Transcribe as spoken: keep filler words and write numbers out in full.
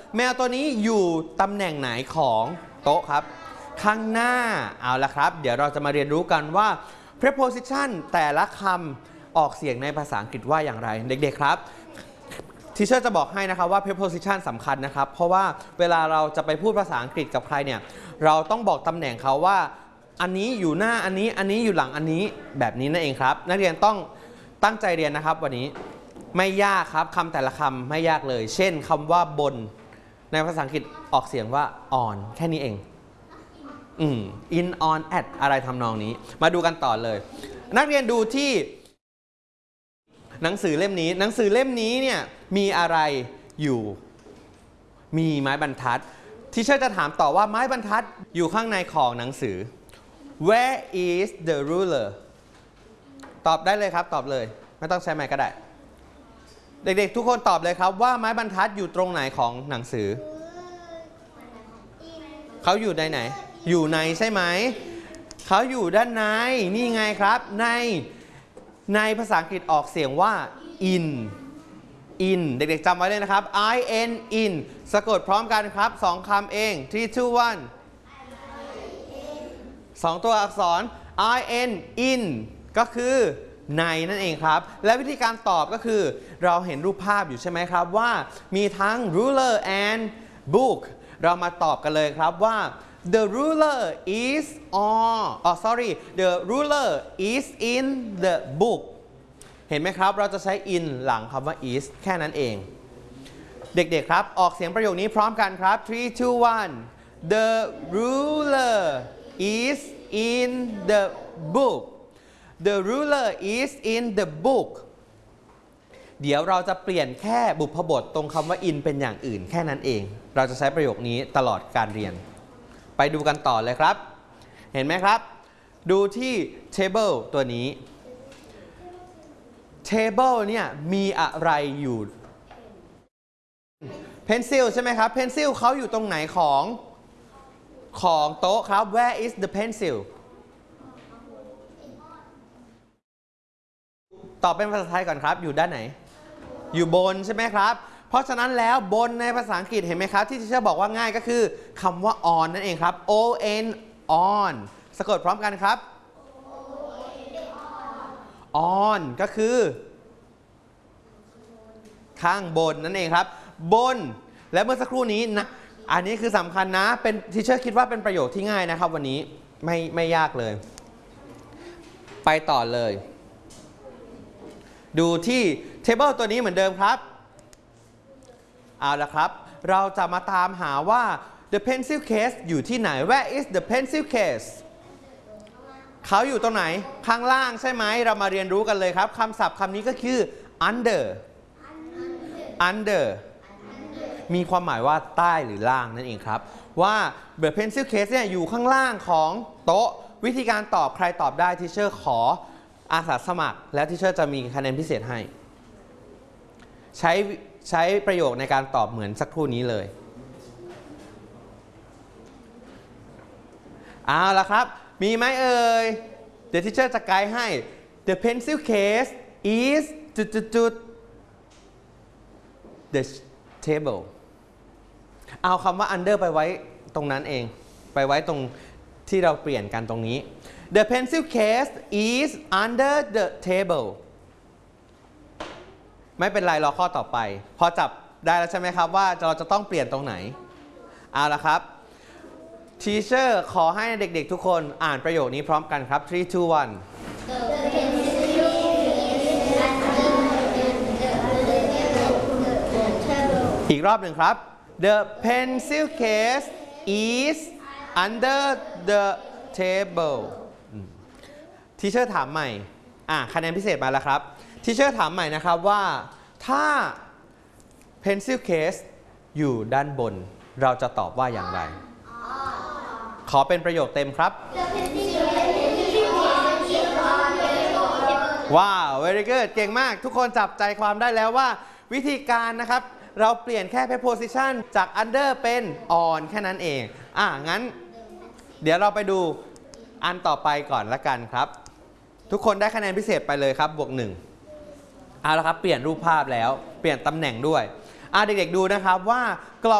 แมวตัวนี้อยู่ตำแหน่งไหนของโต๊ะครับข้างหน้าเอาละครับเดี๋ยวเราจะมาเรียนรู้กันว่า preposition แต่ละคำออกเสียงในภาษาอังกฤษว่าอย่างไรเด็กๆครับทีเชอร์จะบอกให้นะครับว่า preposition สำคัญนะครับเพราะว่าเวลาเราจะไปพูดภาษาอังกฤษกับใครเนี่ยเราต้องบอกตำแหน่งเขาว่าอันนี้อยู่หน้าอันนี้อันนี้อยู่หลังอันนี้แบบนี้นั่นเองครับนักเรียนต้องตั้งใจเรียนนะครับวันนี้ไม่ยากครับคำแต่ละคำไม่ยากเลยเช่นคำว่าบนในภาษาอังกฤษออกเสียงว่า on แค่นี้เองอืม in on at อะไรทำนองนี้มาดูกันต่อเลยนักเรียนดูที่หนังสือเล่มนี้หนังสือเล่มนี้เนี่ยมีอะไรอยู่มีไม้บรรทัดที่เชอร์จะถามต่อว่าไม้บรรทัดอยู่ข้างในของหนังสือ Where is the ruler ตอบได้เลยครับตอบเลยไม่ต้องใช้ไม้ก็ได้เด็กๆทุกคนตอบเลยครับว่าไม้บรรทัดอยู่ตรงไหนของหนังสือเขาอยู่ในไหนอยู่ในใช่ไหมเขาอยู่ด้านในนี่ไงครับในในภาษาอังกฤษออกเสียงว่า in in เด็กๆจำไว้เลยนะครับ I N in สะกดพร้อมกันครับสองคำเองthree two one สองตัวอักษร I N in ก็คือในนั่นเองครับและวิธีการตอบก็คือเราเห็นรูปภาพอยู่ใช่ไหมครับว่ามีทั้ง ruler and book เรามาตอบกันเลยครับว่า the ruler is on oh sorry the ruler is in the book เห็นไหมครับเราจะใช้ in หลังคำว่า is แค่นั้นเองเด็กๆครับออกเสียงประโยคนี้พร้อมกันครับthree two one the ruler is in the book the ruler is in the book เดี๋ยวเราจะเปลี่ยนแค่บุพบทตรงคำว่า in เป็นอย่างอื่นแค่นั้นเองเราจะใช้ประโยคนี้ตลอดการเรียนไปดูกันต่อเลยครับเห็นไหมครับดูที่ table ตัวนี้ table เนี่ยมีอะไรอยู่ pencil ใช่ไหมครับ pencil เขาอยู่ตรงไหนของของโต๊ะครับ where is the pencil ตอบเป็นภาษาไทยก่อนครับอยู่ด้านไหนอยู่บนใช่ไหมครับเพราะฉะนั้นแล้วบนในภาษาอังกฤษเห็นไหมครับที่ที่จะบอกว่าง่ายก็คือคำว่า on นั่นเองครับ o n on สะกดพร้อมกันครับ on ก็คือข้างบนนั่นเองครับบนและเมื่อสักครู่นี้นะอันนี้คือสำคัญนะเป็นทีเชอร์คิดว่าเป็นประโยคที่ง่ายนะครับวันนี้ไม่ไม่ยากเลยไปต่อเลยดูที่ table ตัวนี้เหมือนเดิมครับเอาละครับเราจะมาตามหาว่า the pencil case อยู่ที่ไหน where is the pencil case เขาอยู่ตรงไหนข้างล่างใช่ไหมเรามาเรียนรู้กันเลยครับคำศัพท์คำนี้ก็คือ under under มีความหมายว่าใต้หรือล่างนั่นเองครับว่า the pencil case เนี่ยอยู่ข้างล่างของโต๊ะวิธีการตอบใครตอบได้ทีเชอร์ขออาสาสมัครและทีเชอร์จะมีคะแนนพิเศษให้ใช้ใช้ประโยคในการตอบเหมือนสักครู่นี้เลยเอาละครับมีไหมเอ่ยเดี๋ยวทีเชอร์จะไกด์ให้ the pencil case is จุดจุดจุด the table เอาคำว่า under ไปไว้ตรงนั้นเองไปไว้ตรงที่เราเปลี่ยนกันตรงนี้ the pencil case is under the table ไม่เป็นไรรอข้อต่อไปพอจับได้แล้วใช่ไหมครับว่าเราจะต้องเปลี่ยนตรงไหนเอาละครับทีเชอร์ขอให้เด็กๆทุกคนอ่านประโยคนี้พร้อมกันครับthree two one อีกรอบหนึ่งครับ the pencil case is under the table ทีเชอร์ถามใหม่อ่ะคะแนนพิเศษมาแล้วครับทีเชอร์ถามใหม่นะครับว่าถ้า pencil case อยู่ด้านบนเราจะตอบว่าอย่างไรขอเป็นประโยคเต็มครับว้าว very good เก่งมากทุกคนจับใจความได้แล้วว่าวิธีการนะครับเราเปลี่ยนแค่ preposition จาก under เป็น on แค่นั้นเองอ่ะงั้นเดี๋ยวเราไปดูอันต่อไปก่อนละกันครับทุกคนได้คะแนนพิเศษไปเลยครับบวกหนึ่งเอาละครับเปลี่ยนรูปภาพแล้วเปลี่ยนตำแหน่งด้วยอ่ะเด็กๆดูนะครับว่ากล่อง